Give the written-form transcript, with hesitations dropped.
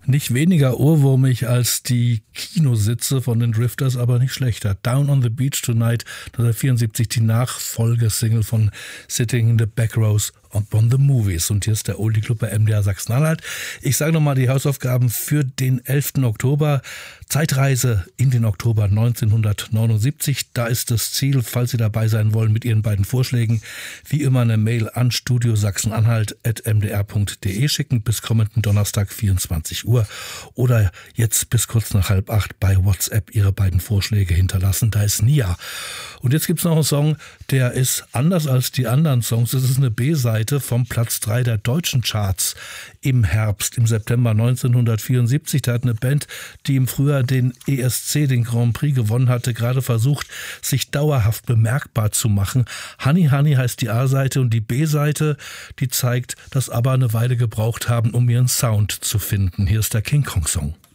Nicht weniger ohrwurmig als die Kinositze von den Drifters, aber nicht schlechter. Down on the Beach Tonight, 1974 die Nachfolgesingle von Sitting in the Back Rows on the Movies. Und hier ist der Oldie Club bei MDR Sachsen-Anhalt. Ich sage nochmal die Hausaufgaben für den 11. Oktober. Zeitreise in den Oktober 1979. Da ist das Ziel, falls Sie dabei sein wollen mit Ihren beiden Vorschlägen, wie immer eine Mail an studiosachsenanhalt@mdr.de schicken bis kommenden Donnerstag 24 Uhr oder jetzt bis kurz nach 7:30 bei WhatsApp Ihre beiden Vorschläge hinterlassen. Da ist Nia. Und jetzt gibt es noch einen Song, der ist anders als die anderen Songs. Das ist eine B-Seite vom Platz 3 der deutschen Charts im Herbst, im September 1974. Da hat eine Band, die im Frühjahr den ESC, den Grand Prix gewonnen hatte, gerade versucht, sich dauerhaft bemerkbar zu machen. Honey Honey heißt die A-Seite und die B-Seite, die zeigt, dass ABBA eine Weile gebraucht haben, um ihren Sound zu finden. Hier ist der King Kong Song.